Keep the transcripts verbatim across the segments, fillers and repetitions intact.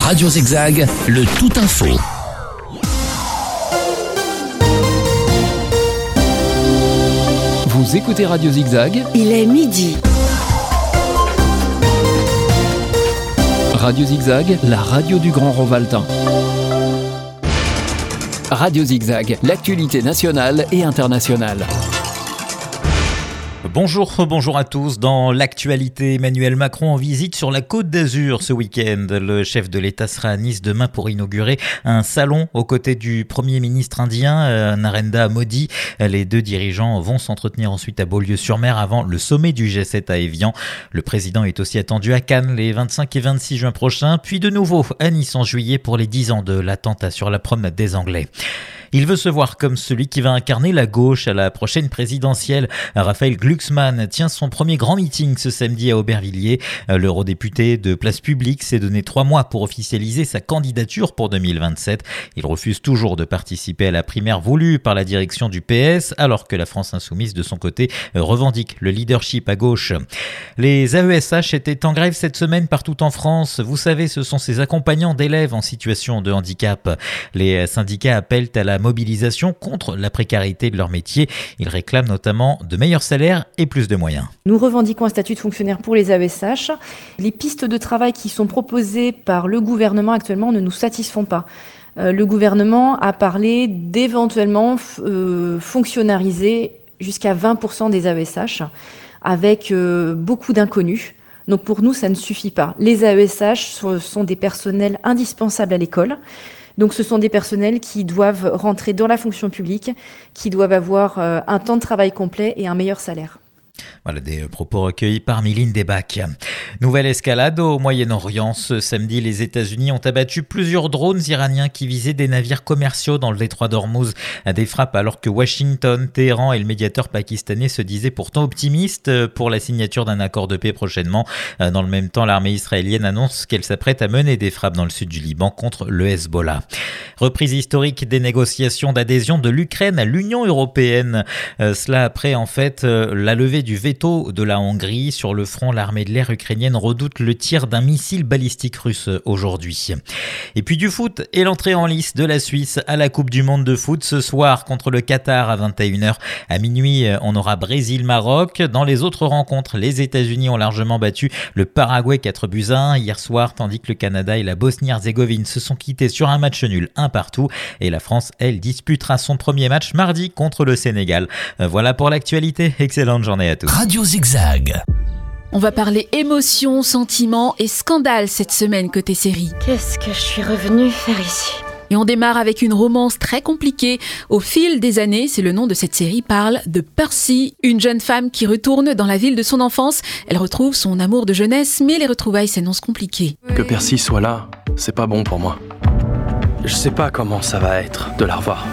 Radio Zigzag, le tout info. Vous écoutez Radio Zigzag. Il est midi. Radio Zigzag, la radio du Grand Rovaltin. Radio Zigzag, l'actualité nationale et internationale. Bonjour, bonjour à tous. Dans l'actualité, Emmanuel Macron en visite sur la Côte d'Azur ce week-end. Le chef de l'État sera à Nice demain pour inaugurer un salon aux côtés du Premier ministre indien, Narendra Modi. Les deux dirigeants vont s'entretenir ensuite à Beaulieu-sur-Mer avant le sommet du G sept à Évian. Le président est aussi attendu à Cannes les vingt-cinq et vingt-six juin prochains, puis de nouveau à Nice en juillet pour les dix ans de l'attentat sur la promenade des Anglais. Il veut se voir comme celui qui va incarner la gauche à la prochaine présidentielle. Raphaël Glucksmann tient son premier grand meeting ce samedi à Aubervilliers. L'eurodéputé de Place Publique s'est donné trois mois pour officialiser sa candidature pour deux mille vingt-sept. Il refuse toujours de participer à la primaire voulue par la direction du P S, alors que la France insoumise de son côté revendique le leadership à gauche. Les A E S H étaient en grève cette semaine partout en France. Vous savez, ce sont ces accompagnants d'élèves en situation de handicap. Les syndicats appellent à la mobilisation contre la précarité de leur métier. Ils réclament notamment de meilleurs salaires et plus de moyens. Nous revendiquons un statut de fonctionnaire pour les A E S H. Les pistes de travail qui sont proposées par le gouvernement actuellement ne nous satisfont pas. Euh, le gouvernement a parlé d'éventuellement euh, fonctionnariser jusqu'à vingt pour cent des A E S H avec euh, beaucoup d'inconnus. Donc pour nous, ça ne suffit pas. Les A E S H sont, sont des personnels indispensables à l'école. Donc ce sont des personnels qui doivent rentrer dans la fonction publique, qui doivent avoir euh, un temps de travail complet et un meilleur salaire. Voilà des propos recueillis par Mylène Debac. Nouvelle escalade au Moyen-Orient. Ce samedi, les États-Unis ont abattu plusieurs drones iraniens qui visaient des navires commerciaux dans le détroit d'Ormuz. Des frappes alors que Washington, Téhéran et le médiateur pakistanais se disaient pourtant optimistes pour la signature d'un accord de paix prochainement. Dans le même temps, l'armée israélienne annonce qu'elle s'apprête à mener des frappes dans le sud du Liban contre le Hezbollah. Reprise historique des négociations d'adhésion de l'Ukraine à l'Union européenne. Euh, cela après en fait euh, la levée du veto de la Hongrie. Sur le front, l'armée de l'air ukrainienne redoute le tir d'un missile balistique russe aujourd'hui. Et puis du foot et l'entrée en lice de la Suisse à la Coupe du Monde de foot ce soir contre le Qatar à vingt et une heures. À minuit, on aura Brésil-Maroc. Dans les autres rencontres, les États-Unis ont largement battu le Paraguay quatre buts à un hier soir, tandis que le Canada et la Bosnie-Herzégovine se sont quittés sur un match nul un partout. Et la France, elle, disputera son premier match mardi contre le Sénégal. Voilà pour l'actualité. Excellente journée à tous. Radio Zigzag. On va parler émotion, sentiments et scandale cette semaine côté série. Qu'est-ce que je suis revenue faire ici ? Et on démarre avec une romance très compliquée. Au fil des années, c'est le nom de cette série, parle de Percy, une jeune femme qui retourne dans la ville de son enfance. Elle retrouve son amour de jeunesse, mais les retrouvailles s'annoncent compliquées. Que Percy soit là, c'est pas bon pour moi. Je sais pas comment ça va être de la revoir.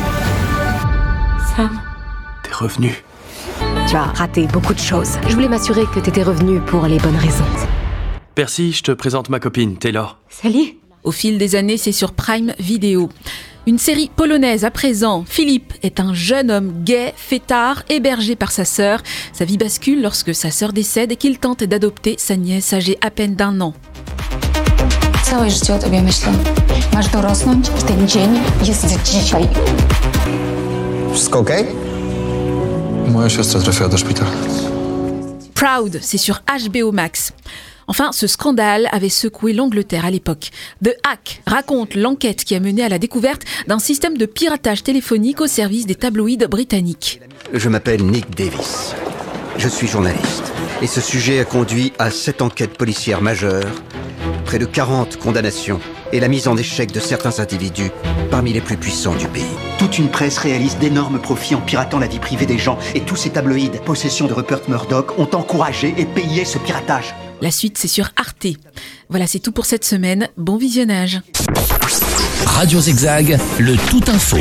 Sam, T'es revenu. tu as raté beaucoup de choses. Je voulais m'assurer que t'étais revenu pour les bonnes raisons. Percy, je te présente ma copine, Taylor. Salut. Au fil des années, c'est sur Prime Video. Une série polonaise à présent. Philippe est un jeune homme gay, fêtard, hébergé par sa sœur. Sa vie bascule lorsque sa sœur décède et qu'il tente d'adopter sa nièce âgée à peine d'un an. Całe życie o tobie myślę. Masz dorosnąć i ten dzień jest dzisiaj. Wszystko okej? Moja siostra trafiła do szpitala. Proud, c'est sur H B O Max. Enfin, ce scandale avait secoué l'Angleterre à l'époque. The Hack raconte l'enquête qui a mené à la découverte d'un système de piratage téléphonique au service des tabloïds britanniques. Je m'appelle Nick Davis. Je suis journaliste. Et ce sujet a conduit à sept enquêtes policières majeures, près de quarante condamnations et la mise en échec de certains individus parmi les plus puissants du pays. Toute une presse réalise d'énormes profits en piratant la vie privée des gens et tous ces tabloïds, possession de Rupert Murdoch, ont encouragé et payé ce piratage. La suite, c'est sur Arte. Voilà, c'est tout pour cette semaine. Bon visionnage. Radio Zigzag, le tout info.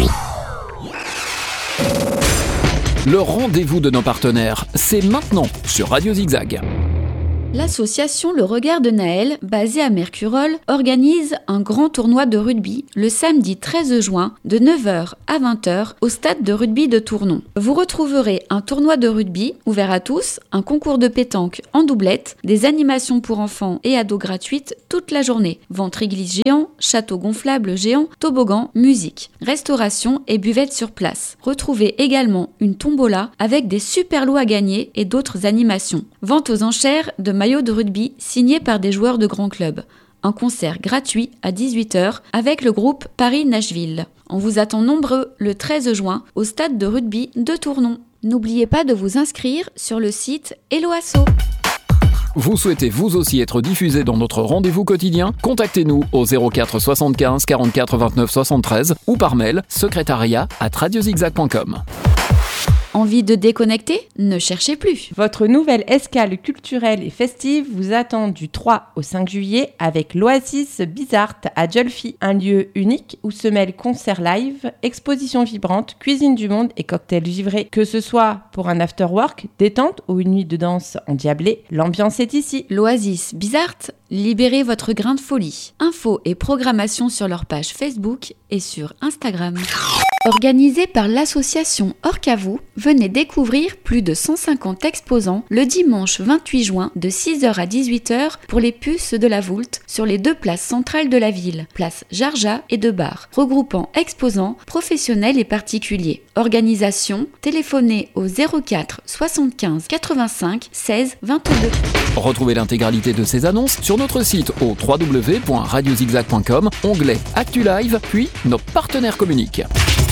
Le rendez-vous de nos partenaires, c'est maintenant sur Radio Zigzag. L'association Le Regard de Naël, basée à Mercurol, organise un grand tournoi de rugby le samedi treize juin de neuf heures à vingt heures au stade de rugby de Tournon. Vous retrouverez un tournoi de rugby ouvert à tous, un concours de pétanque en doublette, des animations pour enfants et ados gratuites toute la journée, ventre église géant, château gonflable géant, toboggan, musique, restauration et buvette sur place. Retrouvez également une tombola avec des super lots à gagner et d'autres animations. Vente aux enchères de maillots de rugby signés par des joueurs de grands clubs. Un concert gratuit à dix-huit heures avec le groupe Paris-Nashville. On vous attend nombreux le treize juin au stade de rugby de Tournon. N'oubliez pas de vous inscrire sur le site Hello Asso. Vous souhaitez vous aussi être diffusé dans notre rendez-vous quotidien ? Contactez-nous au zéro quatre soixante-quinze quarante-quatre vingt-neuf soixante-treize ou par mail secrétariat arobase radiozigzag point com. Envie de déconnecter ? Ne cherchez plus. Votre nouvelle escale culturelle et festive vous attend du trois au cinq juillet avec l'Oasis Bizart à Jolfi, un lieu unique où se mêlent concerts live, expositions vibrantes, cuisine du monde et cocktails givrés. Que ce soit pour un after-work, détente ou une nuit de danse endiablée, l'ambiance est ici. L'Oasis Bizart, libérez votre grain de folie. Infos et programmation sur leur page Facebook et sur Instagram. Organisé par l'association Orcavou, venez découvrir plus de cent cinquante exposants le dimanche vingt-huit juin de six heures à dix-huit heures pour les puces de la Voulte sur les deux places centrales de la ville, place Jarja et de Bar, regroupant exposants, professionnels et particuliers. Organisation, téléphonez au zéro quatre soixante-quinze quatre-vingt-cinq seize vingt-deux. Retrouvez l'intégralité de ces annonces sur notre site au w w w point radiozigzag point com, onglet Actu Live, puis nos partenaires communiquent.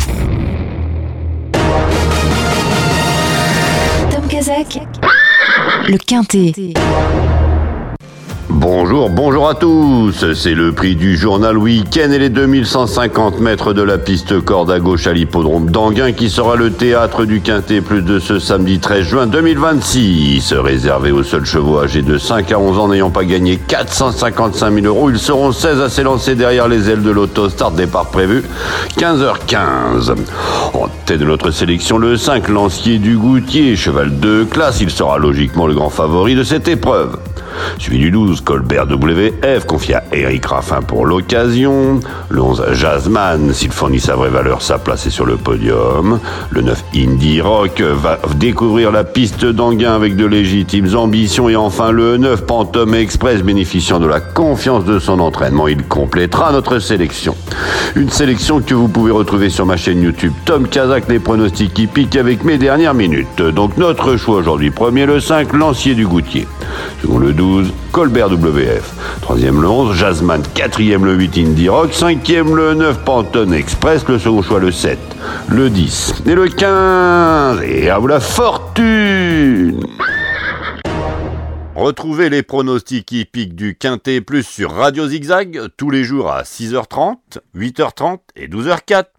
Tom Kazak, le Quintet. Bonjour, bonjour à tous. C'est le prix du journal Week-end et les deux mille cent cinquante mètres de la piste corde à gauche à l'hippodrome d'Anguin qui sera le théâtre du Quintet plus de ce samedi treize juin deux mille vingt-six. Réservé aux seuls chevaux âgés de cinq à onze ans n'ayant pas gagné quatre cent cinquante-cinq mille euros. Ils seront seize à s'élancer derrière les ailes de l'auto. Start départ prévu quinze heures quinze. En tête de notre sélection, le cinq, Lancier du Goutier, cheval de classe. Il sera logiquement le grand favori de cette épreuve. Suivi du douze, Colbert W F, confié à Eric Raffin pour l'occasion. Le onze, Jazzman, s'il fournit sa vraie valeur, sa place est sur le podium. Le neuf, Indie Rock, va découvrir la piste d'Anguin avec de légitimes ambitions. Et enfin, le neuf, Phantom Express, bénéficiant de la confiance de son entraînement, il complétera notre sélection. Une sélection que vous pouvez retrouver sur ma chaîne YouTube Tom Kazak, les pronostics qui piquent avec mes dernières minutes. Donc notre choix aujourd'hui, premier le cinq, Lancier du Goutier. Second le douze, Colbert W F. Troisième le onze, Jazzman. Quatrième le huit, Indie Rock. Cinquième le neuf, Phantom Express. Le second choix le sept, le dix et le quinze. Et à vous la fortune! Retrouvez les pronostics hippiques du Quintet Plus sur Radio Zigzag tous les jours à six heures trente, huit heures trente et douze heures quatre.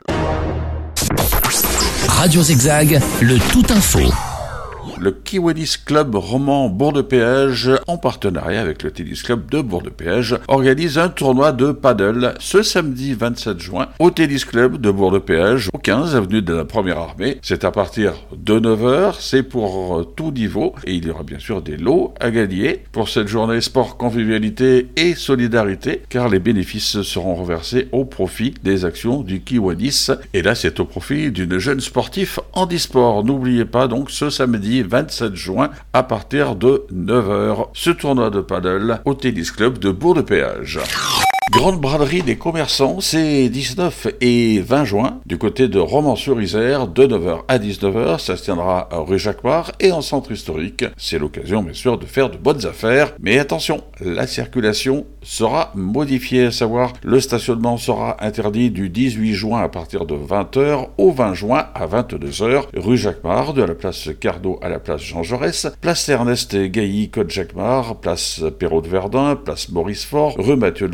Radio Zigzag, le tout info. Le Kiwadis Club Roman Bourg-de-Péage, en partenariat avec le Tennis Club de Bourg-de-Péage, organise un tournoi de paddle ce samedi vingt-sept juin au Tennis Club de Bourg-de-Péage, au quinze avenue de la Première Armée. C'est à partir de neuf heures, c'est pour tout niveau et il y aura bien sûr des lots à gagner pour cette journée sport, convivialité et solidarité, car les bénéfices seront reversés au profit des actions du Kiwadis. Et là, c'est au profit d'une jeune sportive handisport. N'oubliez pas donc ce samedi vingt-sept juin à partir de neuf heures, ce tournoi de paddle au Tennis Club de Bourg-de-Péage. Grande braderie des commerçants, c'est dix-neuf et vingt juin, du côté de Romans-sur-Isère, de neuf heures à dix-neuf heures, ça se tiendra rue Jacquemart et en centre historique. C'est l'occasion, bien sûr, de faire de bonnes affaires, mais attention, la circulation sera modifiée, à savoir, le stationnement sera interdit du dix-huit juin à partir de vingt heures au vingt juin à vingt-deux heures, rue Jacquemart, de la place Cardo à la place Jean Jaurès, place Ernest Gailly, Côte Jacquemart, place Perrault de Verdun, place Maurice Faure, rue Mathieu de la Drôme,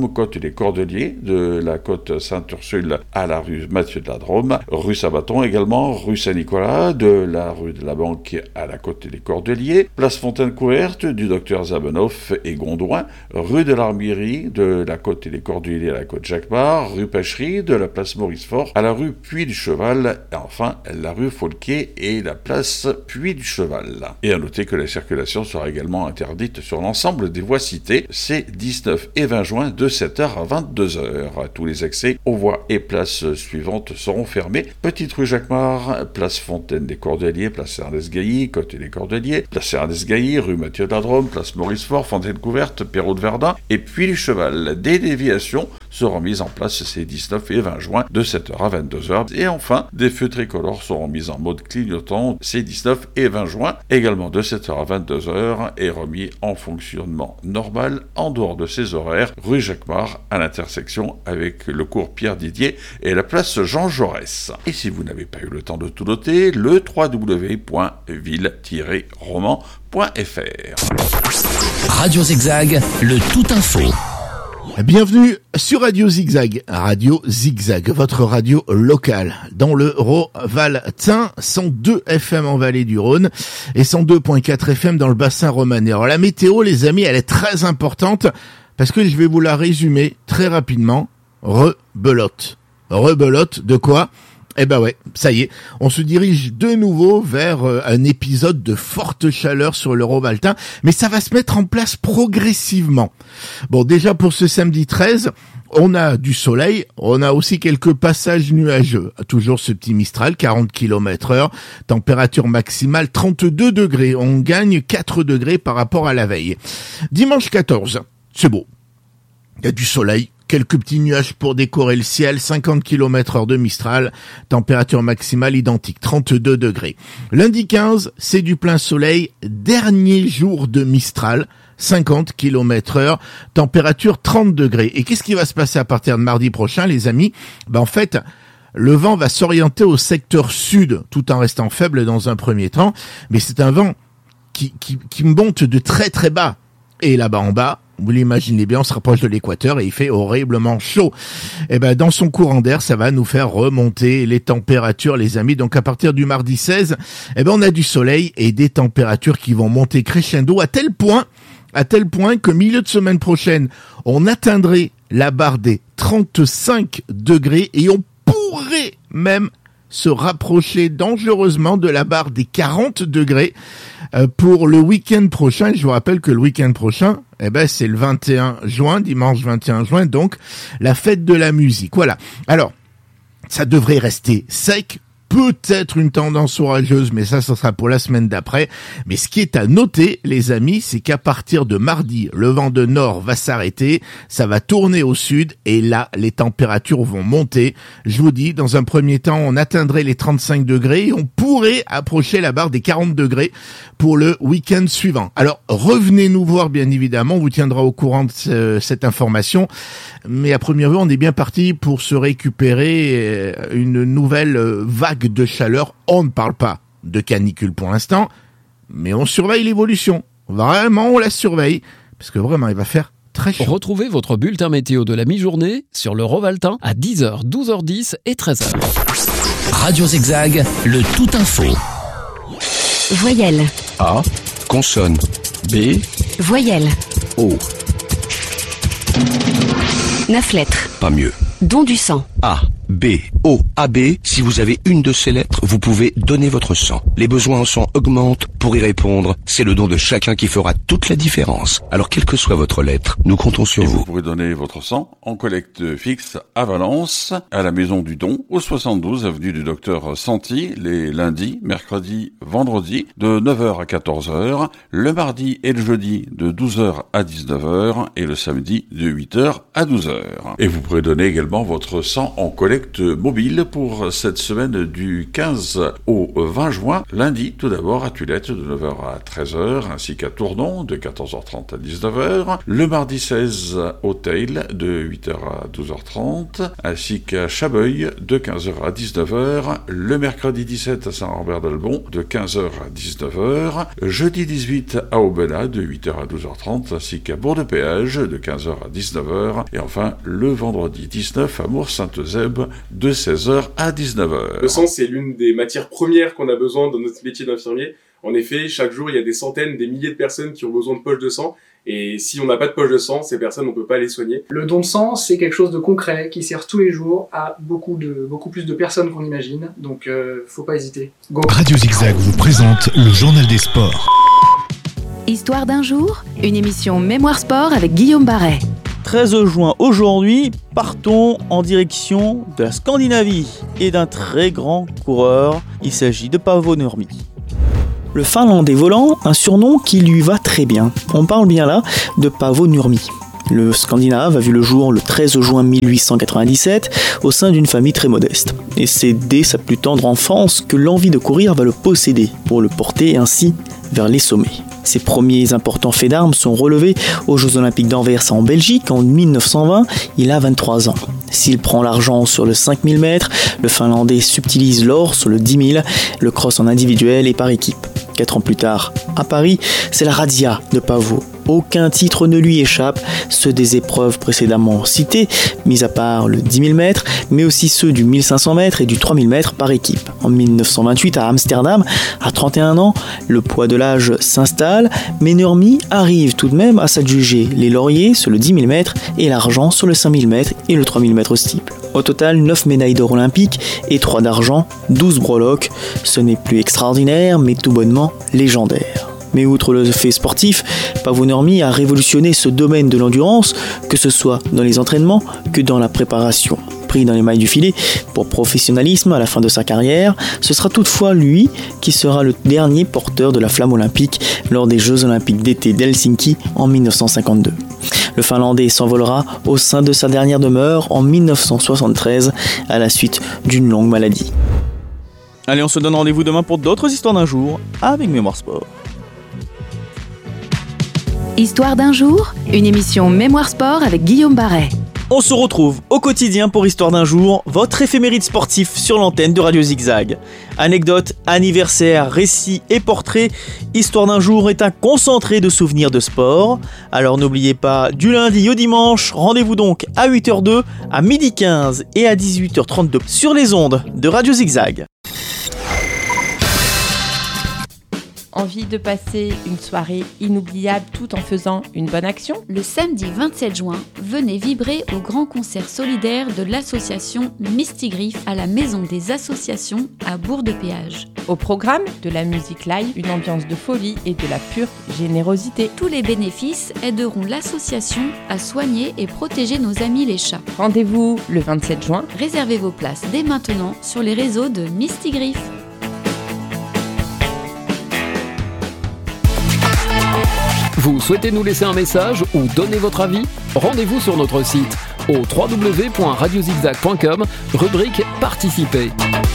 Drôme, côte des Cordeliers, de la côte Sainte-Ursule à la rue Mathieu de la Drôme, rue Sabaton également, rue Saint-Nicolas, de la rue de la Banque à la côte des Cordeliers, place Fontaine-Couverte du docteur Zabenoff et Gondouin, rue de l'Armillerie, de la côte des Cordeliers à la côte Jacquemart, rue Pêcherie, de la place Maurice-Fort à la rue Puy-du-Cheval, et enfin la rue Folquier et la place Puy-du-Cheval. Et à noter que la circulation sera également interdite sur l'ensemble des voies citées ces dix-neuf et vingt juin de sept heures à vingt-deux heures. Tous les accès aux voies et places suivantes seront fermés. Petite rue Jacquemart, place Fontaine des Cordeliers, place Ernest-Gailly, côté des Cordeliers, place Ernest-Gailly, rue Mathieu de la Drôme, place Maurice-Fort, Fontaine-Couverte, Perrault de Verdun et puis du Cheval. Des déviations seront mises en place ces dix-neuf et vingt juin de sept heures à vingt-deux heures. Et enfin, des feux tricolores seront mis en mode clignotant ces dix-neuf et vingt juin, également de sept heures à vingt-deux heures et remis en fonctionnement normal en dehors de ces horaires, rue Jacquemart à l'intersection avec le cours Pierre-Didier et la place Jean Jaurès. Et si vous n'avez pas eu le temps de tout noter, le w w w point ville tiret roman point f r. Radio Zigzag, le tout info. Bienvenue sur Radio Zigzag, Radio Zigzag, votre radio locale dans le Rovaltin, cent deux F M en Vallée du Rhône et cent deux virgule quatre F M dans le bassin romanais. Alors la météo, les amis, elle est très importante parce que je vais vous la résumer très rapidement. Rebelote. Rebelote de quoi ? Eh ben ouais, ça y est, on se dirige de nouveau vers euh, un épisode de forte chaleur sur le Rovaltin, mais ça va se mettre en place progressivement. Bon, déjà pour ce samedi treize, on a du soleil, on a aussi quelques passages nuageux. Toujours ce petit Mistral, quarante kilomètres heure, température maximale trente-deux degrés. On gagne quatre degrés par rapport à la veille. Dimanche quatorze, c'est beau. Il y a du soleil. Quelques petits nuages pour décorer le ciel, cinquante kilomètres heure de Mistral, température maximale identique, trente-deux degrés. Lundi quinze, c'est du plein soleil, dernier jour de Mistral, cinquante kilomètres heure, température trente degrés. Et qu'est-ce qui va se passer à partir de mardi prochain, les amis ? Ben en fait, le vent va s'orienter au secteur sud, tout en restant faible dans un premier temps, mais c'est un vent qui, qui, qui monte de très très bas. Et là-bas en bas, vous l'imaginez bien, on se rapproche de l'équateur et il fait horriblement chaud. Et ben, dans son courant d'air, ça va nous faire remonter les températures, les amis. Donc, à partir du mardi seize, eh ben, on a du soleil et des températures qui vont monter crescendo à tel point, à tel point que milieu de semaine prochaine, on atteindrait la barre des trente-cinq degrés et on pourrait même se rapprocher dangereusement de la barre des quarante degrés euh, pour le week-end prochain. Je vous rappelle que le week-end prochain, eh ben, c'est le vingt et un juin, dimanche vingt et un juin, donc la fête de la musique. Voilà. Alors, ça devrait rester sec. Peut-être une tendance orageuse, mais ça, ça sera pour la semaine d'après. Mais ce qui est à noter, les amis, c'est qu'à partir de mardi, le vent de nord va s'arrêter, ça va tourner au sud, et là, les températures vont monter. Je vous dis, dans un premier temps, on atteindrait les trente-cinq degrés, et on pourrait approcher la barre des quarante degrés pour le week-end suivant. Alors, revenez nous voir, bien évidemment, on vous tiendra au courant de ce, cette information. Mais à première vue, on est bien parti pour se récupérer une nouvelle vague de chaleur. On ne parle pas de canicule pour l'instant, mais on surveille l'évolution. Vraiment, on la surveille, parce que vraiment, il va faire très chaud. Retrouvez votre bulletin météo de la mi-journée sur le Rovaltin à dix heures, douze heures dix et treize heures. Radio Zigzag, le tout info. Voyelle. A. Consonne. B. Voyelle. O. Neuf lettres. Pas mieux. Don du sang. A, B, O, A B. Si vous avez une de ces lettres, vous pouvez donner votre sang. Les besoins en sang augmentent. Pour y répondre, c'est le don de chacun qui fera toute la différence. Alors, quelle que soit votre lettre, nous comptons sur Et vous. Vous pourrez donner votre sang en collecte fixe à Valence, à la Maison du Don, au soixante-douze avenue du Docteur Santi, les lundis, mercredis, vendredis, de neuf heures à quatorze heures, le mardi et le jeudi, de douze heures à dix-neuf heures, et le samedi, de huit heures à douze heures. Et vous pourrez donner également votre sang en collecte collecte mobile pour cette semaine du quinze au vingt juin. Lundi, tout d'abord, à Tulette de neuf heures à treize heures, ainsi qu'à Tournon de quatorze heures trente à dix-neuf heures. Le mardi seize au Teil de huit heures à douze heures trente, ainsi qu'à Chabeuil de quinze heures à dix-neuf heures. Le mercredi dix-sept à Saint-Lambert-d'Albon de quinze heures à dix-neuf heures. Jeudi dix-huit à Aubenas de huit heures à douze heures trente, ainsi qu'à Bourg-de-Péage de quinze heures à dix-neuf heures. Et enfin, le vendredi dix-neuf à Mours-Sainte-Eusèbe de seize heures à dix-neuf heures. Le sang, c'est l'une des matières premières qu'on a besoin dans notre métier d'infirmier. En effet, chaque jour, il y a des centaines, des milliers de personnes qui ont besoin de poches de sang. Et si on n'a pas de poche de sang, ces personnes, on peut pas les soigner. Le don de sang, c'est quelque chose de concret qui sert tous les jours à beaucoup de beaucoup plus de personnes qu'on imagine. Donc, euh, faut pas hésiter. Go. Radio Zigzag vous présente le journal des sports. Histoire d'un jour, une émission Mémoire Sport avec Guillaume Barret. treize juin aujourd'hui, partons en direction de la Scandinavie et d'un très grand coureur. Il s'agit de Paavo Nurmi. Le Finlandais volant, un surnom qui lui va très bien. On parle bien là de Paavo Nurmi. Le Scandinave a vu le jour le treize juin mille huit cent quatre-vingt-dix-sept au sein d'une famille très modeste. Et c'est dès sa plus tendre enfance que l'envie de courir va le posséder pour le porter ainsi vers les sommets. Ses premiers importants faits d'armes sont relevés aux Jeux Olympiques d'Anvers en Belgique en dix-neuf cent vingt, il a vingt-trois ans. S'il prend l'argent sur le cinq mille mètres, le Finlandais subtilise l'or sur le dix mille, le cross en individuel et par équipe. Quatre ans plus tard, à Paris, c'est la razzia de Paavo. Aucun titre ne lui échappe, ceux des épreuves précédemment citées, mis à part le dix mille mètres, mais aussi ceux du mille cinq cents mètres et du trois mille mètres par équipe. En dix-neuf cent vingt-huit, à Amsterdam, à trente et un ans, le poids de l'âge s'installe, mais Nurmi arrive tout de même à s'adjuger les lauriers sur le dix mille mètres et l'argent sur le cinq mille mètres et le trois mille mètres steeple. Au total, neuf médailles d'or olympiques et trois d'argent, douze breloques. Ce n'est plus extraordinaire, mais tout bonnement légendaire. Mais outre le fait sportif, Paavo Nurmi a révolutionné ce domaine de l'endurance, que ce soit dans les entraînements que dans la préparation. Pris dans les mailles du filet pour professionnalisme à la fin de sa carrière, ce sera toutefois lui qui sera le dernier porteur de la flamme olympique lors des Jeux Olympiques d'été d'Helsinki en dix-neuf cent cinquante-deux. Le Finlandais s'envolera au sein de sa dernière demeure en dix-neuf cent soixante-treize à la suite d'une longue maladie. Allez, on se donne rendez-vous demain pour d'autres histoires d'un jour avec Mémoire Sport. Histoire d'un jour, une émission Mémoire Sport avec Guillaume Barret. On se retrouve au quotidien pour Histoire d'un jour, votre éphéméride sportif sur l'antenne de Radio Zigzag. Anecdotes, anniversaires, récits et portraits, Histoire d'un jour est un concentré de souvenirs de sport. Alors n'oubliez pas, du lundi au dimanche, rendez-vous donc à huit heures deux, à midi quinze et à dix-huit heures trente-deux sur les ondes de Radio Zigzag. Envie de passer une soirée inoubliable tout en faisant une bonne action ? Le samedi vingt-sept juin, venez vibrer au grand concert solidaire de l'association Mistigriff à la Maison des Associations à Bourg-de-Péage. Au programme, de la musique live, une ambiance de folie et de la pure générosité. Tous les bénéfices aideront l'association à soigner et protéger nos amis les chats. Rendez-vous le vingt-sept juin. Réservez vos places dès maintenant sur les réseaux de Mistigriff. Vous souhaitez nous laisser un message ou donner votre avis ? Rendez-vous sur notre site au w w w point radio zigzag point com, rubrique Participer.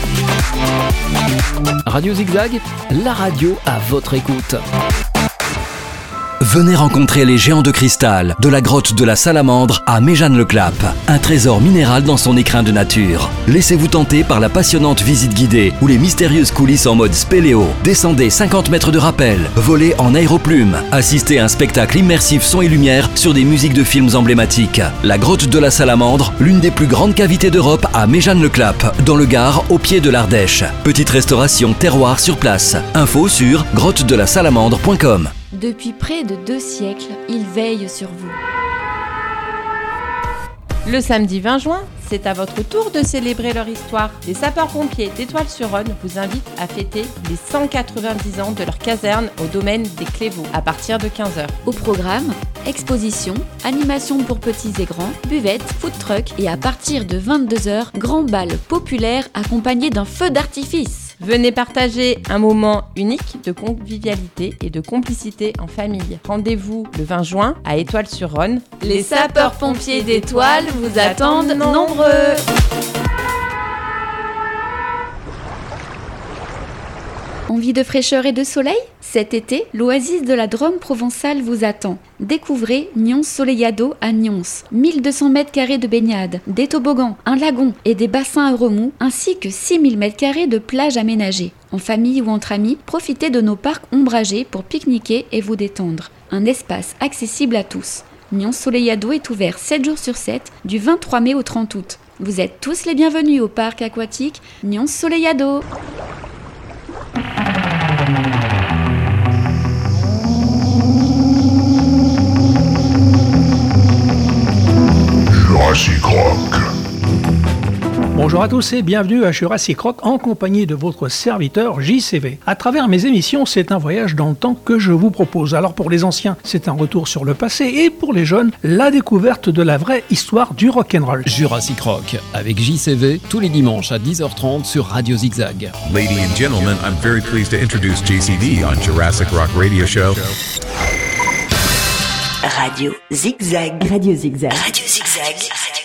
Radio Zigzag, la radio à votre écoute. Venez rencontrer les géants de cristal de la grotte de la Salamandre à Méjeanne-le-Clap. Un trésor minéral dans son écrin de nature. Laissez-vous tenter par la passionnante visite guidée ou les mystérieuses coulisses en mode spéléo. Descendez cinquante mètres de rappel, volez en aéroplume, assistez à un spectacle immersif son et lumière sur des musiques de films emblématiques. La grotte de la Salamandre, l'une des plus grandes cavités d'Europe à Méjeanne-le-Clap, dans le Gard, au pied de l'Ardèche. Petite restauration terroir sur place. Info sur grotte de la salamandre point com. Depuis près de deux siècles, ils veillent sur vous. Le samedi vingt juin, c'est à votre tour de célébrer leur histoire. Les sapeurs-pompiers d'Étoile-sur-Rhône vous invitent à fêter les cent quatre-vingt-dix ans de leur caserne au domaine des Clévaux à partir de quinze heures. Au programme, exposition, animation pour petits et grands, buvette, food truck et à partir de vingt-deux heures, grand bal populaire accompagné d'un feu d'artifice. Venez partager un moment unique de convivialité et de complicité en famille. Rendez-vous le vingt juin à Étoile-sur-Rhône. Les sapeurs-pompiers d'Étoile vous attendent nombreux. Envie de fraîcheur et de soleil ? Cet été, l'oasis de la Drôme provençale vous attend. Découvrez Nyons Soleillado à Nyons. mille deux cents mètres carrés de baignade, des toboggans, un lagon et des bassins à remous, ainsi que six mille mètres carrés de plages aménagées. En famille ou entre amis, profitez de nos parcs ombragés pour pique-niquer et vous détendre. Un espace accessible à tous. Nyons Soleillado est ouvert sept jours sur sept, du vingt-trois mai au trente août. Vous êtes tous les bienvenus au parc aquatique Nyons Soleillado. Jurassic Rock. Bonjour à tous et bienvenue à Jurassic Rock en compagnie de votre serviteur J C V. À travers mes émissions, c'est un voyage dans le temps que je vous propose. Alors pour les anciens, c'est un retour sur le passé et pour les jeunes, la découverte de la vraie histoire du rock'n'roll. Jurassic Rock avec J C V tous les dimanches à dix heures trente sur Radio Zigzag. Ladies and gentlemen, I'm very pleased to introduce J C V on Jurassic Rock Radio Show. Radio Zigzag. Radio Zigzag. Radio Zigzag.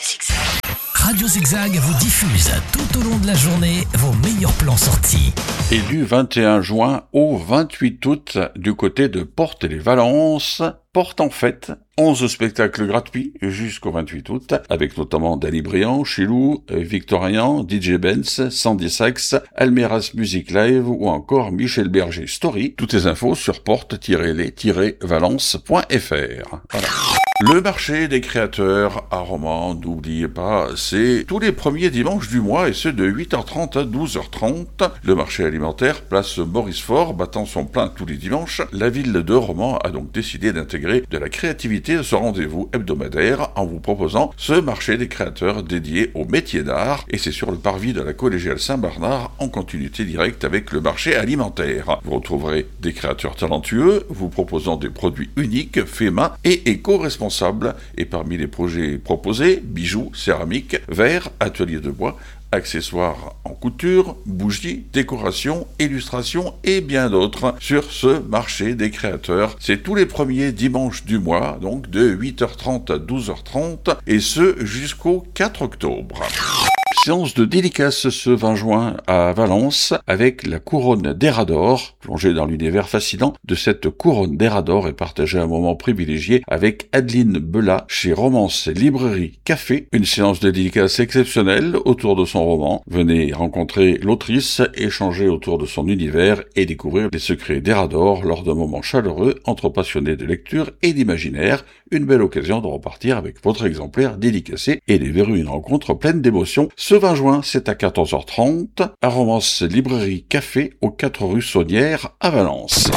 Radio Zigzag vous diffuse tout au long de la journée vos meilleurs plans sortis. Et du vingt et un juin au vingt-huit août, du côté de Porte-les-Valences, porte en fête onze spectacles gratuits jusqu'au vingt-huit août, avec notamment Dali Briand, Chilou, Victorien, D J Benz, Sandy Sax, Almeras Music Live ou encore Michel Berger Story. Toutes les infos sur porte tiret les tiret valence point f r. Voilà. Le marché des créateurs à Romans, n'oubliez pas, c'est tous les premiers dimanches du mois et ce de huit heures trente à douze heures trente. Le marché alimentaire, place Maurice Faure, battant son plein tous les dimanches. La ville de Romans a donc décidé d'intégrer de la créativité à ce rendez-vous hebdomadaire en vous proposant ce marché des créateurs dédié au métier d'art. Et c'est sur le parvis de la collégiale Saint-Bernard en continuité directe avec le marché alimentaire. Vous retrouverez des créateurs talentueux vous proposant des produits uniques, faits main et éco-responsables. Et parmi les projets proposés, bijoux, céramique, verre, atelier de bois, accessoires en couture, bougies, décorations, illustrations et bien d'autres sur ce marché des créateurs. C'est tous les premiers dimanches du mois, donc de huit heures trente à douze heures trente et ce jusqu'au quatre octobre. Séance de dédicace ce vingt juin à Valence avec la couronne d'Erador. Plongée dans l'univers fascinant de cette couronne d'Erador et partagé un moment privilégié avec Adeline Bella chez Romance Librairie Café. Une séance de dédicace exceptionnelle autour de son roman. Venez rencontrer l'autrice, échanger autour de son univers et découvrir les secrets d'Erador lors d'un moment chaleureux entre passionnés de lecture et d'imaginaire. Une belle occasion de repartir avec votre exemplaire dédicacé et de vivre une rencontre pleine d'émotions. Ce vingt juin, c'est à quatorze heures trente, à Romance Librairie Café, aux quatre rue Saunière, à Valence.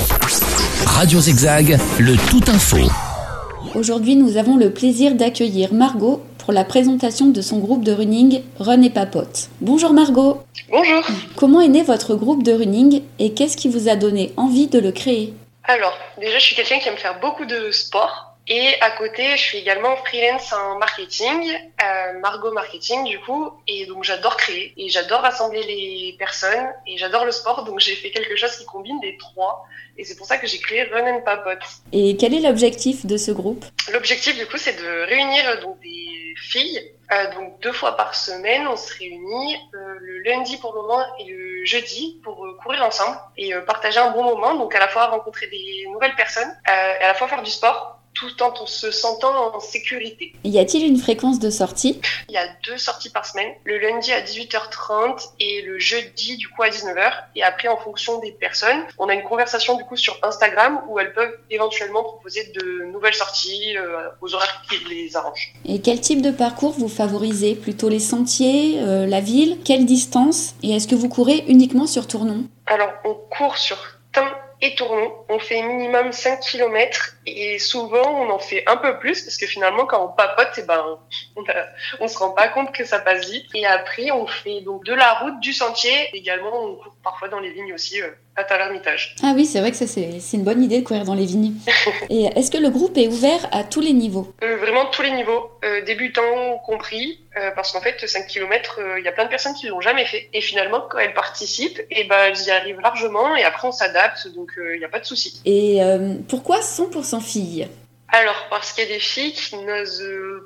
Radio Zigzag, le tout info. Aujourd'hui, nous avons le plaisir d'accueillir Margot pour la présentation de son groupe de running Run et Papote. Bonjour Margot. Bonjour. Comment est né votre groupe de running et qu'est-ce qui vous a donné envie de le créer ? Alors, déjà, je suis quelqu'un qui aime faire beaucoup de sport. Et à côté, je suis également freelance en marketing, euh, Margot Marketing du coup, et donc j'adore créer, et j'adore rassembler les personnes, et j'adore le sport, donc j'ai fait quelque chose qui combine les trois, et c'est pour ça que j'ai créé Run and Papote. Et quel est l'objectif de ce groupe ? L'objectif du coup, c'est de réunir donc des filles, euh, donc deux fois par semaine, on se réunit euh, le lundi pour le moment et le jeudi pour euh, courir ensemble, et euh, partager un bon moment, donc à la fois rencontrer des nouvelles personnes, euh, et à la fois faire du sport, tout en se sentant en sécurité. Y a-t-il une fréquence de sortie ? Il y a deux sorties par semaine, le lundi à dix-huit heures trente et le jeudi du coup à dix-neuf heures. Et après, en fonction des personnes, on a une conversation du coup sur Instagram où elles peuvent éventuellement proposer de nouvelles sorties euh, aux horaires qui les arrangent. Et quel type de parcours vous favorisez ? Plutôt les sentiers, euh, la ville ? Quelle distance ? Et est-ce que vous courez uniquement sur Tournon ? Alors, on court sur Tain et Tournon. On fait minimum cinq kilomètres et souvent on en fait un peu plus parce que finalement quand on papote, eh ben, on, a, on se rend pas compte que ça passe vite. Et après on fait donc de la route, du sentier. Également on court parfois dans les vignes aussi, euh, à Tavernitage. Ah oui, c'est vrai que ça c'est, c'est une bonne idée de courir dans les vignes. Et est-ce que le groupe est ouvert à tous les niveaux ? euh, Vraiment tous les niveaux, euh, débutants compris, euh, parce qu'en fait cinq kilomètres, il euh, y a plein de personnes qui l'ont jamais fait. Et finalement quand elles participent, eh ben, elles y arrivent largement et après on s'adapte, donc il euh, n'y a pas de souci. Et euh, pourquoi cent pour cent filles ? Alors, parce qu'il y a des filles qui n'osent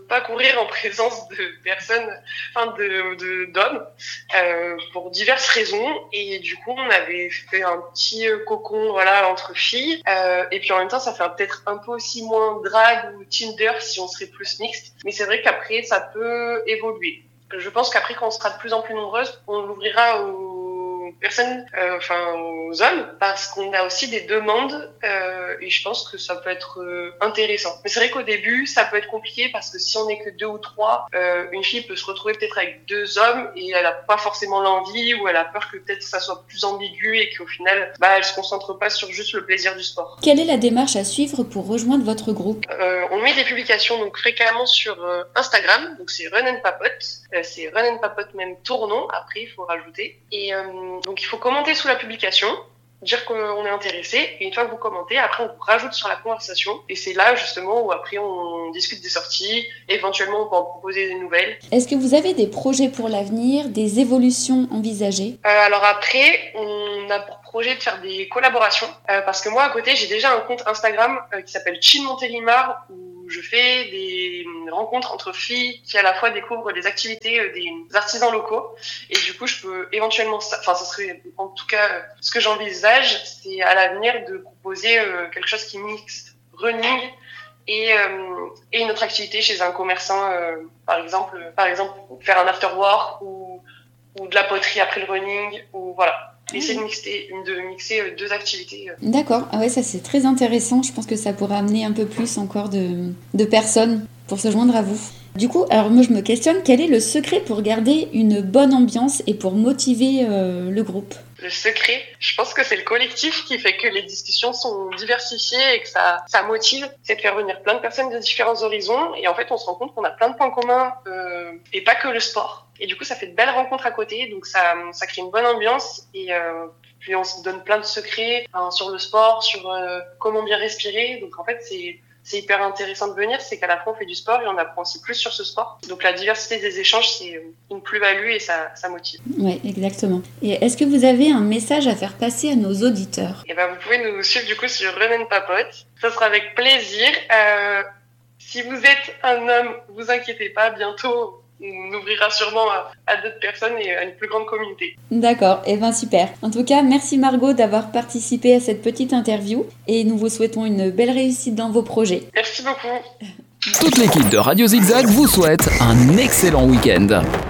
pas courir en présence de personnes, enfin de, de d'hommes, euh, pour diverses raisons. Et du coup, on avait fait un petit cocon, voilà, entre filles. Euh, et puis en même temps, ça fait peut-être un peu aussi moins drague ou Tinder si on serait plus mixte. Mais c'est vrai qu'après, ça peut évoluer. Je pense qu'après, quand on sera de plus en plus nombreuses, on l'ouvrira aux personnes, euh, enfin aux hommes, parce qu'on a aussi des demandes euh, et je pense que ça peut être euh, intéressant. Mais c'est vrai qu'au début, ça peut être compliqué parce que si on n'est que deux ou trois, euh, une fille peut se retrouver peut-être avec deux hommes et elle n'a pas forcément l'envie ou elle a peur que peut-être ça soit plus ambigu et qu'au final, bah, elle se concentre pas sur juste le plaisir du sport. Quelle est la démarche à suivre pour rejoindre votre groupe ? euh, On met des publications donc fréquemment sur euh, Instagram, donc c'est Run and Papote, euh, c'est Run and Papote même tournon, après il faut rajouter. Et euh, donc il faut commenter sous la publication, dire qu'on est intéressé, et une fois que vous commentez, après on vous rajoute sur la conversation, et c'est là justement où après on discute des sorties, éventuellement on peut en proposer des nouvelles. Est-ce que vous avez des projets pour l'avenir, des évolutions envisagées ? euh, Alors après, on a pour projet de faire des collaborations, euh, parce que moi à côté j'ai déjà un compte Instagram euh, qui s'appelle Chin Montélimar, où je fais des rencontres entre filles qui à la fois découvrent des activités euh, des artisans locaux, et du coup je peux éventuellement, enfin ce serait en tout cas euh, ce que j'envisage, c'est à l'avenir de proposer euh, quelque chose qui mixe running et, euh, et une autre activité chez un commerçant, euh, par exemple, par exemple faire un after work ou, ou de la poterie après le running, ou voilà. Essayer de mixer, de mixer deux activités. D'accord, ah ouais, ça c'est très intéressant. Je pense que ça pourrait amener un peu plus encore de, de personnes pour se joindre à vous. Du coup, alors moi je me questionne, quel est le secret pour garder une bonne ambiance et pour motiver euh, le groupe ? Le secret, je pense que c'est le collectif qui fait que les discussions sont diversifiées et que ça, ça motive. C'est de faire venir plein de personnes de différents horizons, et en fait on se rend compte qu'on a plein de points communs euh, et pas que le sport. Et du coup ça fait de belles rencontres à côté, donc ça, ça crée une bonne ambiance, et euh, puis on se donne plein de secrets hein, sur le sport, sur euh, comment bien respirer. Donc en fait c'est c'est hyper intéressant de venir, c'est qu'à la fois on fait du sport et on apprend aussi plus sur ce sport. Donc la diversité des échanges, c'est une plus-value et ça, ça motive. Oui, exactement. Et est-ce que vous avez un message à faire passer à nos auditeurs ? Et ben vous pouvez nous suivre du coup sur Run and Papote. Ça sera avec plaisir. Euh, si vous êtes un homme, vous inquiétez pas, bientôt on ouvrira sûrement à, à d'autres personnes et à une plus grande communauté. D'accord, et eh ben super. En tout cas, merci Margot d'avoir participé à cette petite interview et nous vous souhaitons une belle réussite dans vos projets. Merci beaucoup. Toute l'équipe de Radio Zigzag vous souhaite un excellent week-end.